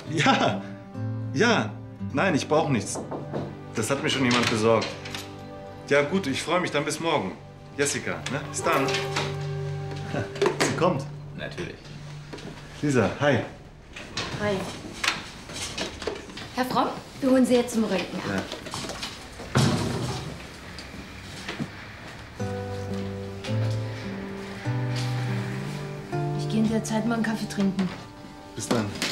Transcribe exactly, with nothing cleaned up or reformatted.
Ja, ja. Nein, ich brauche nichts. Das hat mir schon jemand besorgt. Ja gut, ich freue mich dann bis morgen. Jessica, ne? Bis dann. Sie kommt. Natürlich. Lisa, hi. Hi. Herr Fromm, wir holen Sie jetzt zum Röntgen ab. Ja. Ich gehe in der Zeit mal einen Kaffee trinken. Bis dann.